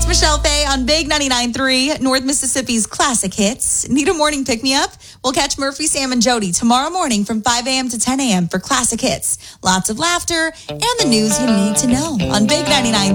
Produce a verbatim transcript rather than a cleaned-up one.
It's Michelle Fay on Big ninety-nine point three, North Mississippi's classic hits. Need a morning pick-me-up? We'll catch Murphy, Sam, and Jody tomorrow morning from five a.m. to ten a.m. for classic hits. Lots of laughter and the news you need to know on Big ninety-nine point three.